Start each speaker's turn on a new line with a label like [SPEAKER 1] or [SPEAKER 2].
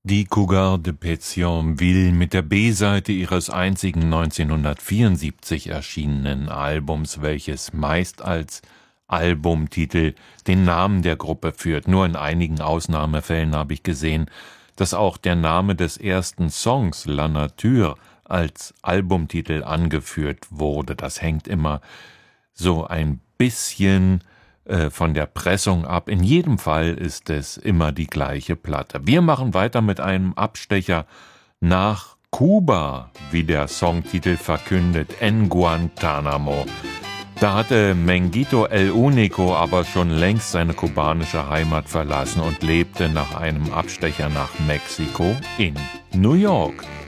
[SPEAKER 1] Die Cougar de Pétionville mit der B-Seite ihres einzigen 1974 erschienenen Albums, welches meist als Albumtitel den Namen der Gruppe führt. Nur in einigen Ausnahmefällen habe ich gesehen, dass auch der Name des ersten Songs, La Nature, als Albumtitel angeführt wurde. Das hängt immer so ein bisschen von der Pressung ab. In jedem Fall ist es immer die gleiche Platte. Wir machen weiter mit einem Abstecher nach Kuba, wie der Songtitel verkündet, en Guantánamo. Da hatte Menguito El Único aber schon längst seine kubanische Heimat verlassen und lebte nach einem Abstecher nach Mexiko in New York.